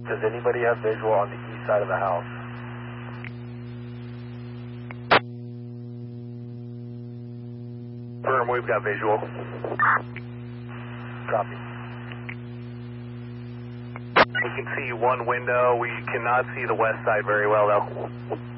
Does anybody have visual on the east side of the house? Firm, we've got visual. Copy. We can see one window. We cannot see the west side very well, though.